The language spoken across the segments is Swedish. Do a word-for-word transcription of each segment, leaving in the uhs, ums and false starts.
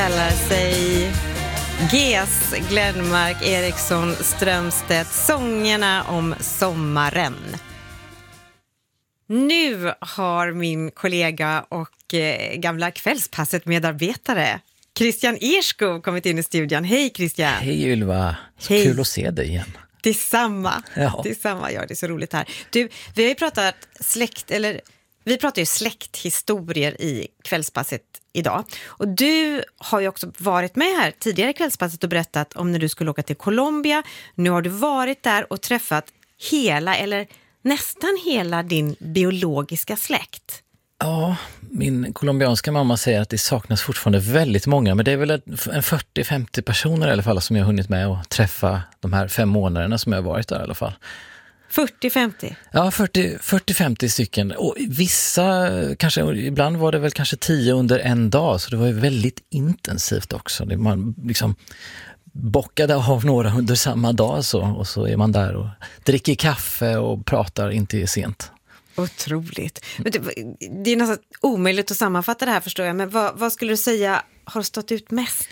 Kallar sig G S, Glenmark, Eriksson, Strömstedt, sångerna om sommaren. Nu har min kollega och eh, gamla kvällspasset medarbetare Christian Erskov kommit in i studion. Hej Christian! Hej Ylva, så Hej. Kul att se dig igen. Detsamma, ja. Detsamma, ja det är så roligt här. Du, vi har ju pratat släkt, eller vi pratar ju släkthistorier i kvällspasset idag. Och du har ju också varit med här tidigare i kvällspasset och berättat om när du skulle åka till Colombia. Nu har du varit där och träffat hela eller nästan hela din biologiska släkt. Ja, min colombianska mamma säger att det saknas fortfarande väldigt många, men det är väl en fyrtio till femtio personer i alla fall som jag har hunnit med och träffa de här fem månaderna som jag har varit där i alla fall. fyrtio till femtio? Ja, fyrtio till femtio stycken. Och vissa, kanske, ibland var det väl kanske tio under en dag, så det var ju väldigt intensivt också. Det man liksom bockade av några under samma dag så, och så är man där och dricker kaffe och pratar inte sent. Otroligt. Det är nästan omöjligt att sammanfatta det här, förstår jag. Men vad, vad skulle du säga har stått ut mest?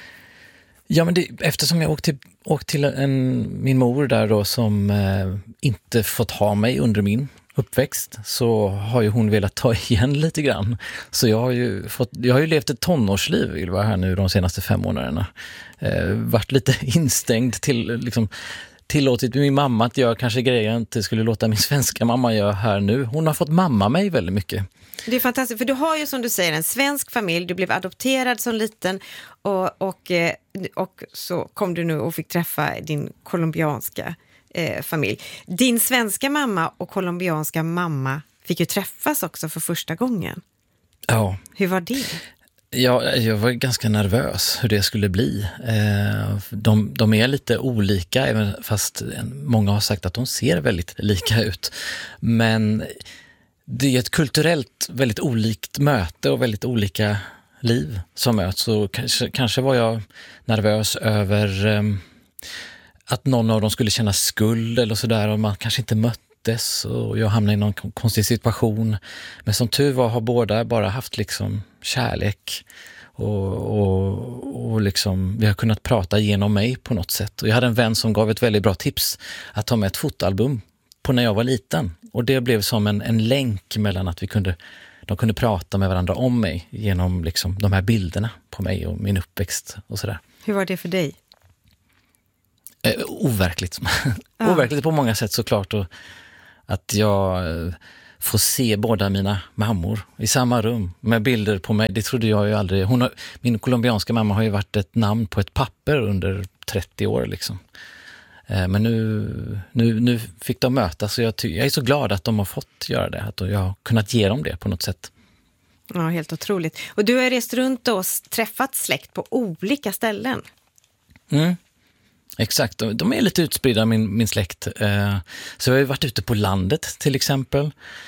Ja, men det, eftersom jag åkte till, åkte till en, min mor där då som eh, inte fått ha mig under min uppväxt, så har ju hon velat ta igen lite grann. Så jag har ju, fått, jag har ju levt ett tonårsliv Ylva, här nu de senaste fem månaderna. Eh, varit lite instängd till liksom tillåtit min mamma att göra kanske grejer jag inte skulle låta min svenska mamma göra här nu. Hon har fått mamma mig väldigt mycket. Det är fantastiskt, för du har ju som du säger en svensk familj. Du blev adopterad som liten och, och, och så kom du nu och fick träffa din colombianska eh, familj. Din svenska mamma och colombianska mamma fick ju träffas också för första gången. Ja. Hur var det? Ja, jag var ganska nervös hur det skulle bli. De, de är lite olika, även fast många har sagt att de ser väldigt lika ut. Men det är ett kulturellt väldigt olikt möte och väldigt olika liv som möts. Så kanske, kanske var jag nervös över um, att någon av dem skulle känna skuld eller sådär, och man kanske inte möttes och jag hamnade i någon konstig situation. Men som tur var har båda bara haft liksom kärlek och, och, och liksom, vi har kunnat prata genom mig på något sätt. Och jag hade en vän som gav ett väldigt bra tips att ta med ett fotoalbum på när jag var liten. Och det blev som en, en länk mellan att vi kunde, de kunde prata med varandra om mig genom liksom de här bilderna på mig och min uppväxt och sådär. Hur var det för dig? Eh, overkligt. Ja. Overkligt på många sätt såklart. Och att jag får se båda mina mammor i samma rum med bilder på mig. Det trodde jag ju aldrig. Hon har, min colombianska mamma har ju varit ett namn på ett papper under trettio år liksom. Men nu, nu, nu fick de mötas och jag, ty- jag är så glad att de har fått göra det. Att jag har kunnat ge dem det på något sätt. Ja, helt otroligt. Och du har rest runt och träffat släkt på olika ställen. Mm. Exakt, de är lite utspridda min, min släkt. Eh, så jag har ju varit ute på landet till exempel.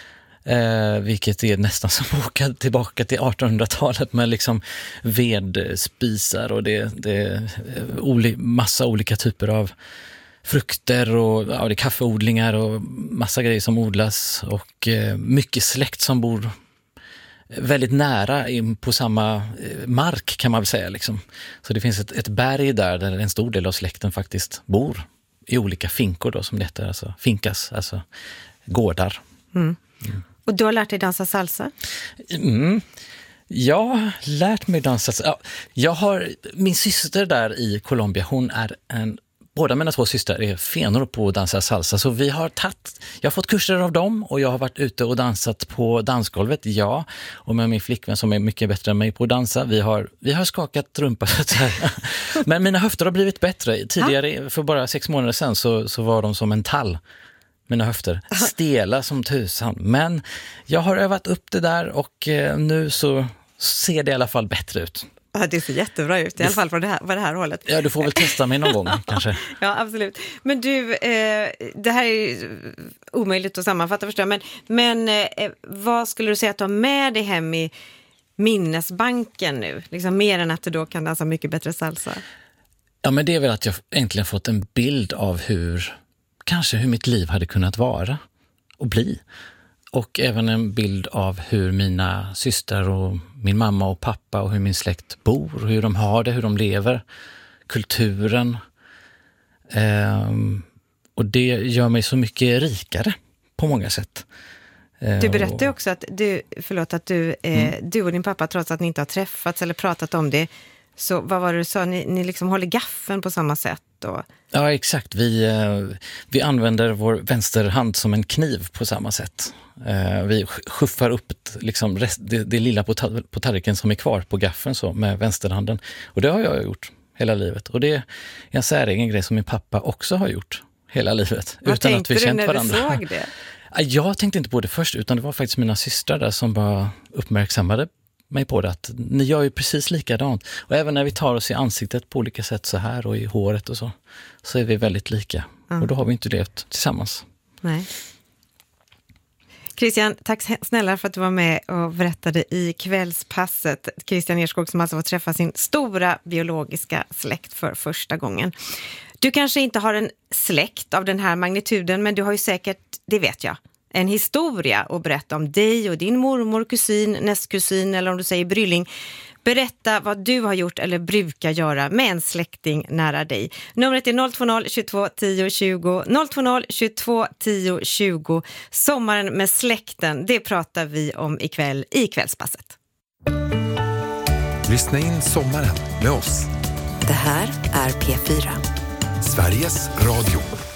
Eh, vilket är nästan som att åka tillbaka till artonhundratalet med liksom vedspisar och det, det är oli, massa olika typer av frukter och ja, det är kaffeodlingar och massa grejer som odlas och eh, mycket släkt som bor väldigt nära in på samma mark kan man väl säga liksom. Så det finns ett, ett berg där där en stor del av släkten faktiskt bor i olika finkor då som det heter, alltså finkas, alltså gårdar. Mm. Mm. Och du har lärt dig dansa salsa? Mm. Jag har lärt mig dansa salsa. Ja, jag har, min syster där i Colombia, hon är en båda mina två systrar är fenor på att dansa salsa, så vi har tagit, jag har fått kurser av dem och jag har varit ute och dansat på dansgolvet, ja, och med min flickvän som är mycket bättre än mig på att dansa, vi har, vi har skakat rumpa men mina höfter har blivit bättre. Tidigare, för bara sex månader sedan så, så var de som en tall, mina höfter, stela som tusan, men jag har övat upp det där och eh, nu så ser det i alla fall bättre ut. Ja, det ser jättebra ut, i alla fall på det här, på det här hållet. Ja, du får väl testa mig någon gång, kanske. Ja, absolut. Men du, eh, det här är omöjligt att sammanfatta, förstår jag. Men, men eh, vad skulle du säga att du har med dig hem i minnesbanken nu? Liksom mer än att du då kan dansa mycket bättre salsa. Ja, men det är väl att jag äntligen fått en bild av hur, kanske hur mitt liv hade kunnat vara och bli. och även en bild av hur mina systrar och min mamma och pappa och hur min släkt bor, hur de har det, hur de lever, kulturen. Ehm, och det gör mig så mycket rikare på många sätt. Du berättade också att du, förlåt, att du, eh, mm. du och din pappa, trots att ni inte har träffats eller pratat om det, så vad var det du sa? Ni, ni liksom håller gaffeln på samma sätt? Och... Ja, exakt. Vi, eh, vi använder vår vänsterhand som en kniv på samma sätt. Eh, vi schuffar upp ett, liksom rest, det, det lilla på, ta- på tallriken som är kvar på gaffeln så, med vänsterhanden. Och det har jag gjort hela livet. Och det är en säregen grej som min pappa också har gjort hela livet. Vad utan tänkte att vi du känt när varandra. du såg det? Jag tänkte inte på det först, utan det var faktiskt mina systrar där som bara uppmärksammade mig på det. Att ni gör ju precis likadant. Och även när vi tar oss i ansiktet på olika sätt så här och i håret och så, så är vi väldigt lika. Mm. Och då har vi inte levt tillsammans. Nej. Christian, tack snälla för att du var med och berättade i Kvällspasset. Christian Erskog som alltså får träffa sin stora biologiska släkt för första gången. Du kanske inte har en släkt av den här magnituden, men du har ju säkert, det vet jag, en historia att berätta om dig och din mormor, kusin, nästkusin eller om du säger brylling. Berätta vad du har gjort eller brukar göra med en släkting nära dig. Numret är noll två noll tjugotvå tio tjugo, noll två noll tjugotvå tio tjugo. Sommaren med släkten, det pratar vi om ikväll i Kvällspasset. Lyssna in sommaren med oss. Det här är P fyra. Sveriges Radio.